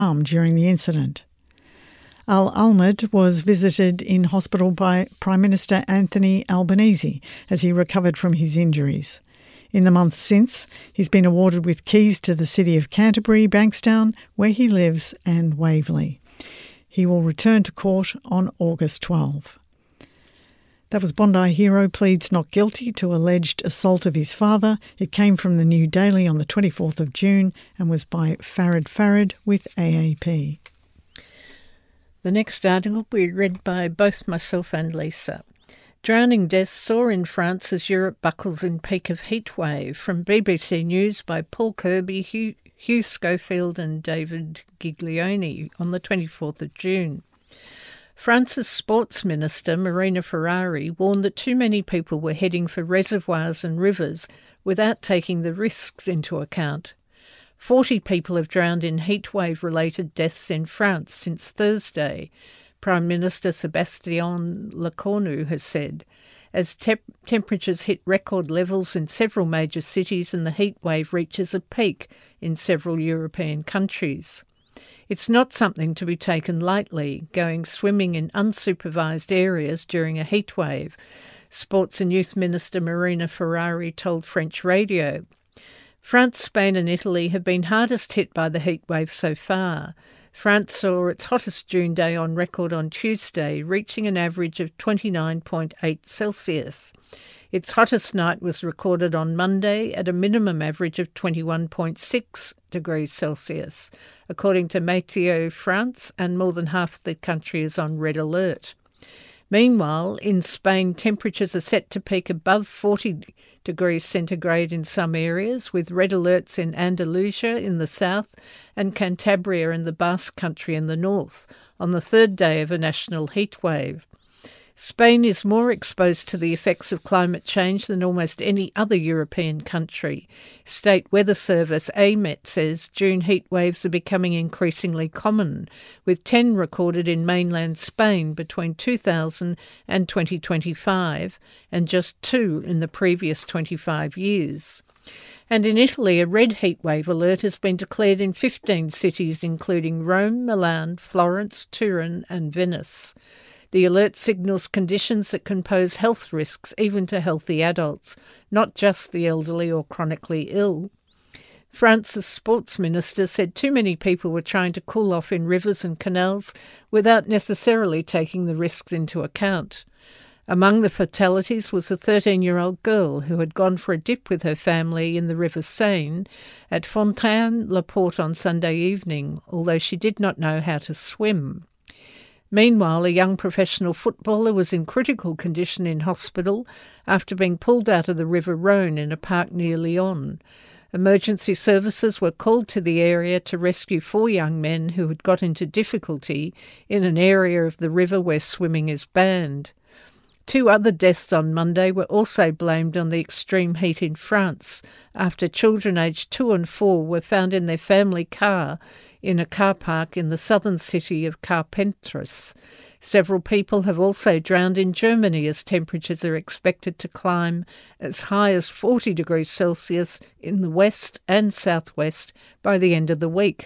arm during the incident. Al-Almad was visited in hospital by Prime Minister Anthony Albanese as he recovered from his injuries. In the months since, he's been awarded with keys to the city of Canterbury, Bankstown, where he lives, and Waverley. He will return to court on August 12. That was Bondi hero pleads not guilty to alleged assault of his father. It came from the New Daily on the 24th of June and was by Farid with AAP. The next article will be read by both myself and Lisa. Drowning deaths soar in France as Europe buckles in peak of heatwave. From BBC News by Paul Kirby, Hugh Schofield and David Giglioni on the 24th of June. France's sports minister, Marina Ferrari, warned that too many people were heading for reservoirs and rivers without taking the risks into account. 40 people have drowned in heatwave-related deaths in France since Thursday, Prime Minister Sébastien Lecornu has said, as temperatures hit record levels in several major cities and the heatwave reaches a peak in several European countries. It's not something to be taken lightly, going swimming in unsupervised areas during a heatwave, Sports and Youth Minister Marina Ferrari told French radio. France, Spain and Italy have been hardest hit by the heatwave so far. France saw its hottest June day on record on Tuesday, reaching an average of 29.8 Celsius. Its hottest night was recorded on Monday at a minimum average of 21.6 degrees Celsius, according to Météo France, and more than half the country is on red alert. Meanwhile, in Spain, temperatures are set to peak above 40 degrees centigrade in some areas, with red alerts in Andalusia in the south and Cantabria in the Basque Country in the north, on the third day of a national heatwave. Spain is more exposed to the effects of climate change than almost any other European country. State Weather Service AEMET says June heatwaves are becoming increasingly common, with 10 recorded in mainland Spain between 2000 and 2025, and just 2 in the previous 25 years. And in Italy, a red heatwave alert has been declared in 15 cities, including Rome, Milan, Florence, Turin and Venice. The alert signals conditions that can pose health risks even to healthy adults, not just the elderly or chronically ill. France's sports minister said too many people were trying to cool off in rivers and canals without necessarily taking the risks into account. Among the fatalities was a 13-year-old girl who had gone for a dip with her family in the River Seine at Fontaine-le-Port on Sunday evening, although she did not know how to swim. Meanwhile, a young professional footballer was in critical condition in hospital after being pulled out of the River Rhône in a park near Lyon. Emergency services were called to the area to rescue 4 young men who had got into difficulty in an area of the river where swimming is banned. 2 other deaths on Monday were also blamed on the extreme heat in France after children aged 2 and 4 were found in their family car in a car park in the southern city of Carpentras. Several people have also drowned in Germany as temperatures are expected to climb as high as 40 degrees Celsius in the west and southwest by the end of the week.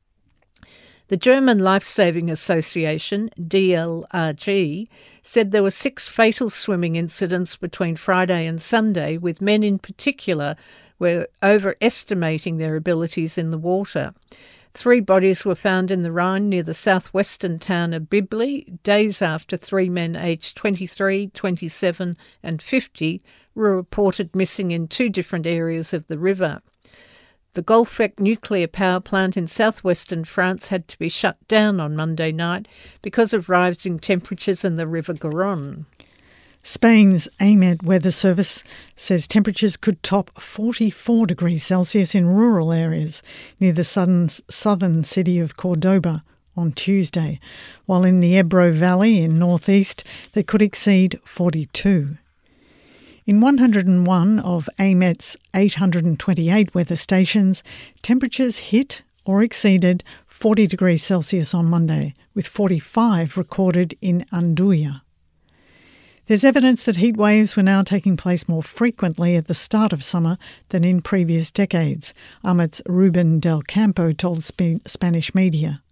The German Life-Saving Association, DLRG, said there were 6 fatal swimming incidents between Friday and Sunday, with men in particular were overestimating their abilities in the water. 3 bodies were found in the Rhine near the southwestern town of Bibli, days after 3 men aged 23, 27 and 50 were reported missing in 2 different areas of the river. The Golfec nuclear power plant in southwestern France had to be shut down on Monday night because of rising temperatures in the River Garonne. Spain's AEMET weather service says temperatures could top 44 degrees Celsius in rural areas near the southern city of Cordoba on Tuesday, while in the Ebro Valley in northeast they could exceed 42. In 101 of AEMET's 828 weather stations, temperatures hit or exceeded 40 degrees Celsius on Monday, with 45 recorded in Anduia. There's evidence that heat waves were now taking place more frequently at the start of summer than in previous decades, AMET's Ruben Del Campo told Spanish media.